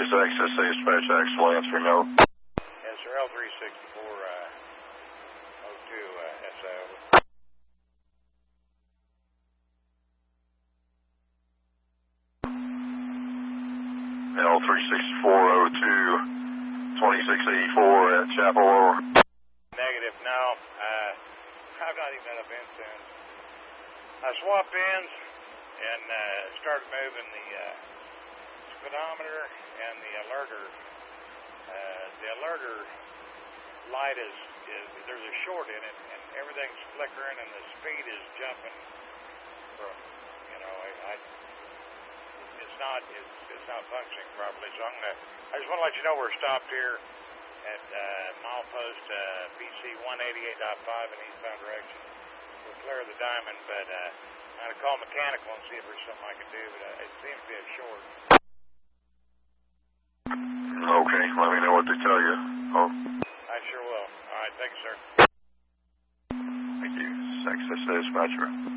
is Access Dispatch, actual answer, no. Yes, sir, L364, 02, SO. L36402, 2684 at Chapel or? Negative, no. I've not even had a VIN since. I swapped VINs and started moving the speedometer and the alerter. The alerter light is there's a short in it, and everything's flickering, and the speed is jumping from, it's not functioning properly. So I just want to let you know we're stopped here at milepost BC 188.5 in eastbound direction. We're clear of the diamond, but I'm going to call mechanical and see if there's something I can do, but it seems to be a short. Okay, let me know what they tell you. Oh. I sure will. All right, thank you, sir. Thank you. Access Dispatcher.